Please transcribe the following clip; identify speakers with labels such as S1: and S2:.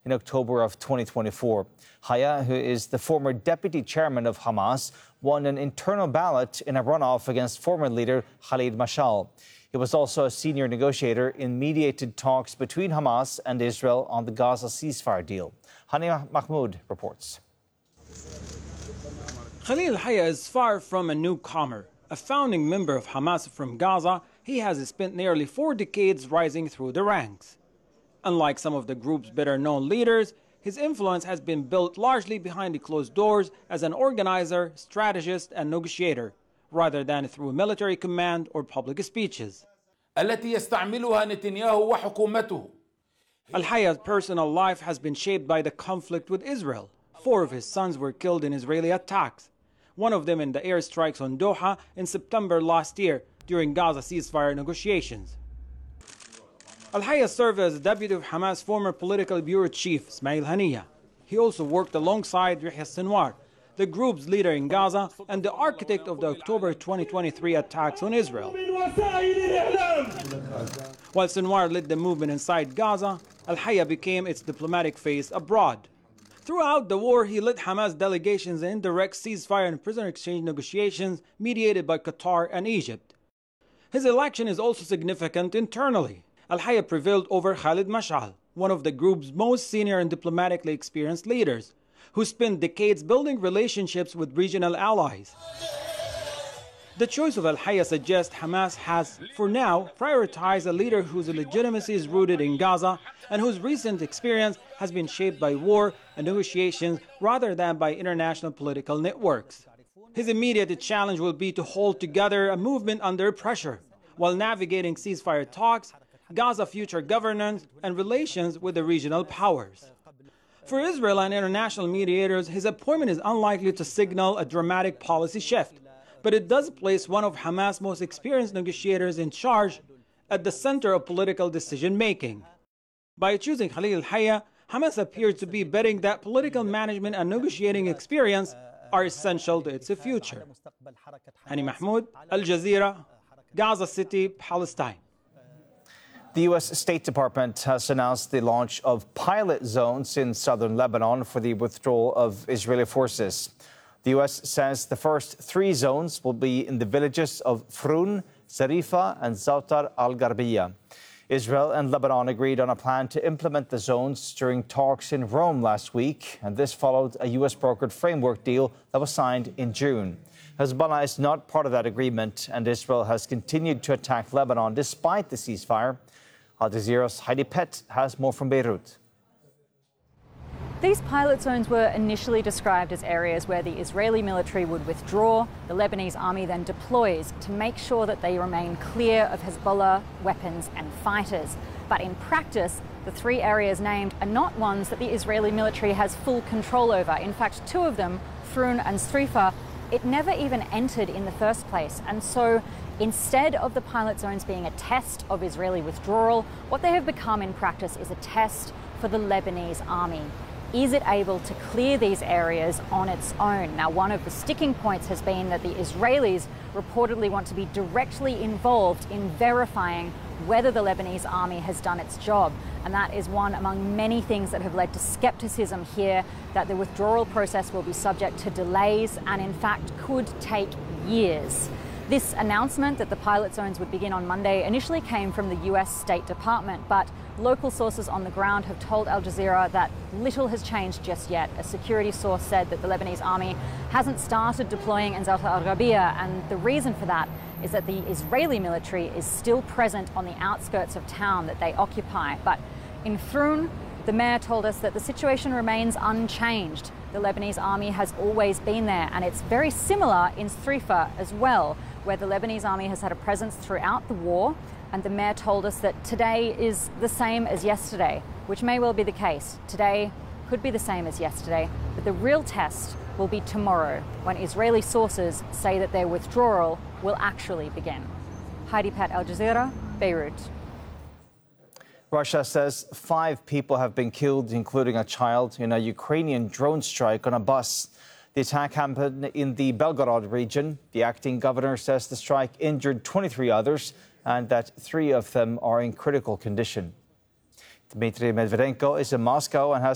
S1: in October of 2024. Haya, who is the former deputy chairman of Hamas, won an internal ballot in a runoff against former leader Khalid Mashal. He was also a senior negotiator in mediated talks between Hamas and Israel on the Gaza ceasefire deal. Hani Mahmoud reports.
S2: Khalil Haya is far from a newcomer. A founding member of Hamas from Gaza, he has spent nearly 4 decades rising through the ranks. Unlike some of the group's better-known leaders, his influence has been built largely behind the closed doors as an organizer, strategist, and negotiator, rather than through military command or public speeches.
S3: التي يستعملها نتنياهو وحكومته.
S2: Al-Haya's personal life has been shaped by the conflict with Israel. 4 of his sons were killed in Israeli attacks, one of them in the airstrikes on Doha in September last year during Gaza ceasefire negotiations. Al-Haya served as deputy of Hamas' former political bureau chief, Ismail Haniyeh. He also worked alongside Yahya Sinwar, the group's leader in Gaza and the architect of the October 2023 attacks on Israel. While Sinwar led the movement inside Gaza, Al-Haya became its diplomatic face abroad. Throughout the war, he led Hamas delegations in direct ceasefire and prisoner exchange negotiations mediated by Qatar and Egypt. His election is also significant internally. Al-Haya prevailed over Khalid Mashal, one of the group's most senior and diplomatically experienced leaders, who spent decades building relationships with regional allies. The choice of Al-Haya suggests Hamas has, for now, prioritized a leader whose legitimacy is rooted in Gaza and whose recent experience has been shaped by war and negotiations rather than by international political networks. His immediate challenge will be to hold together a movement under pressure while navigating ceasefire talks, Gaza future governance, and relations with the regional powers. For Israel and international mediators, his appointment is unlikely to signal a dramatic policy shift, but it does place one of Hamas' most experienced negotiators in charge at the center of political decision-making. By choosing Khalil Haya, Hamas appears to be betting that political management and negotiating experience are essential to its future. Hani Mahmoud, Al Jazeera, Gaza City, Palestine.
S1: The U.S. State Department has announced the launch of pilot zones in southern Lebanon for the withdrawal of Israeli forces. The U.S. says the first 3 zones will be in the villages of Frun, Zarifa, and Zawtar al-Gharbiyya. Israel and Lebanon agreed on a plan to implement the zones during talks in Rome last week, and this followed a U.S.-brokered framework deal that was signed in June. Hezbollah is not part of that agreement, and Israel has continued to attack Lebanon despite the ceasefire. Al Jazeera's Heidi Pett has more from Beirut.
S4: These pilot zones were initially described as areas where the Israeli military would withdraw. The Lebanese army then deploys to make sure that they remain clear of Hezbollah weapons and fighters. But in practice, the 3 areas named are not ones that the Israeli military has full control over. In fact, 2 of them, Frun and Zarifa, it never even entered in the first place. And so instead of the pilot zones being a test of Israeli withdrawal, what they have become in practice is a test for the Lebanese army. Is it able to clear these areas on its own? Now, one of the sticking points has been that the Israelis reportedly want to be directly involved in verifying whether the Lebanese army has done its job. And that is one among many things that have led to skepticism here, that the withdrawal process will be subject to delays and in fact could take years. This announcement that the pilot zones would begin on Monday initially came from the US State Department, but local sources on the ground have told Al Jazeera that little has changed just yet. A security source said that the Lebanese army hasn't started deploying in Zawtar al-Gharbiyya, and the reason for that is that the Israeli military is still present on the outskirts of town that they occupy. But in Frun, the mayor told us that the situation remains unchanged. The Lebanese army has always been there, and it's very similar in Zarifa as well, where the Lebanese army has had a presence throughout the war. And the mayor told us that today is the same as yesterday, which may well be the case. Today could be the same as yesterday, but the real test will be tomorrow, when Israeli sources say that their withdrawal will actually begin. Heidi Pett, Al Jazeera, Beirut.
S1: Russia says 5 people have been killed, including a child, in a Ukrainian drone strike on a bus. The attack happened in the Belgorod region. The acting governor says the strike injured 23 others and that 3 of them are in critical condition. Dmitry Medvedenko is in Moscow and has